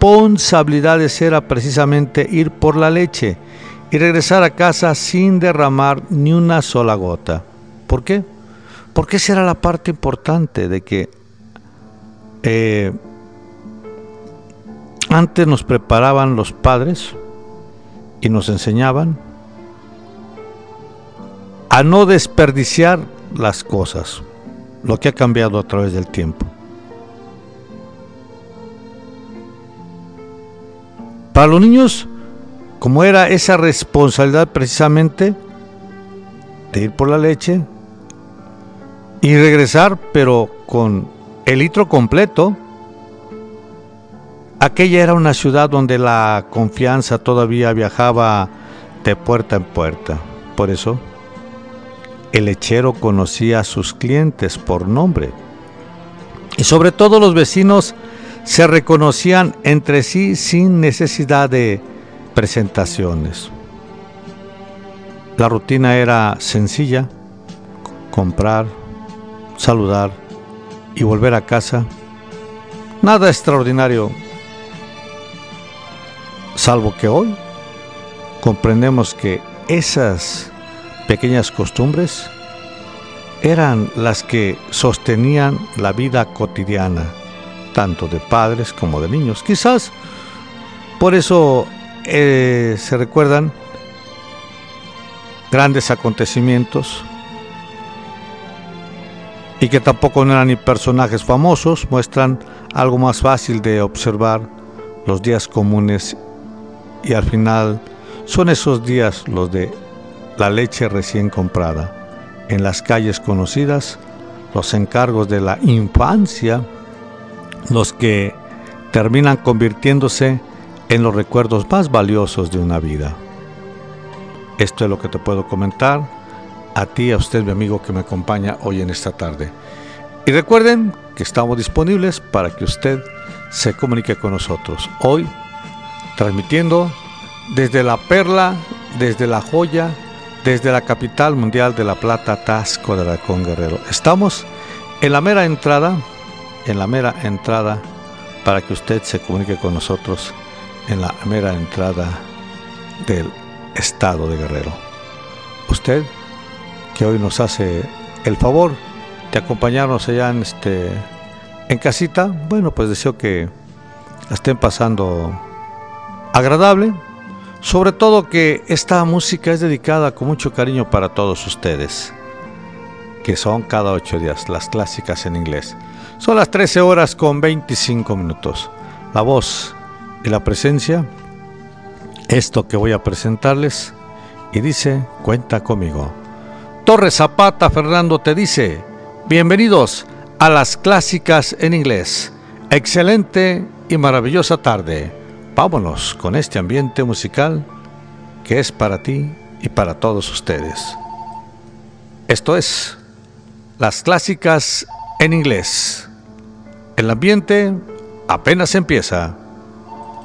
responsabilidades era precisamente ir por la leche y regresar a casa sin derramar ni una sola gota. ¿Por qué? Porque esa era la parte importante de que antes nos preparaban los padres y nos enseñaban a no desperdiciar las cosas, lo que ha cambiado a través del tiempo. Para los niños, como era esa responsabilidad precisamente de ir por la leche y regresar, pero con el litro completo, aquella era una ciudad donde la confianza todavía viajaba de puerta en puerta. Por eso, el lechero conocía a sus clientes por nombre. Y sobre todo los vecinos se reconocían entre sí sin necesidad de presentaciones. La rutina era sencilla: comprar, saludar y volver a casa. Nada extraordinario, salvo que hoy comprendemos que esas pequeñas costumbres eran las que sostenían la vida cotidiana, tanto de padres como de niños. Quizás por eso se recuerdan grandes acontecimientos y que tampoco no eran ni personajes famosos, muestran algo más fácil de observar, los días comunes, y al final son esos días los de la leche recién comprada, en las calles conocidas, los encargos de la infancia, los que terminan convirtiéndose en los recuerdos más valiosos de una vida. Esto es lo que te puedo comentar a ti, a usted, mi amigo que me acompaña hoy en esta tarde. Y recuerden que estamos disponibles para que usted se comunique con nosotros. Hoy, transmitiendo desde La Perla, desde La Joya, desde la capital mundial de la plata, Taxco de Alarcón, Guerrero. Estamos en la mera entrada, para que usted se comunique con nosotros en la mera entrada del estado de Guerrero. Usted que hoy nos hace el favor de acompañarnos allá en casita, bueno, pues deseo que la estén pasando agradable. Sobre todo que esta música es dedicada con mucho cariño para todos ustedes, que son cada 8 días, las clásicas en inglés. Son las 13 horas con 25 minutos. La voz y la presencia, esto que voy a presentarles, y dice: cuenta conmigo. Torres Zapata Fernando te dice: bienvenidos a las clásicas en inglés. Excelente y maravillosa tarde. Vámonos con este ambiente musical que es para ti y para todos ustedes. Esto es las clásicas en inglés. El ambiente apenas empieza.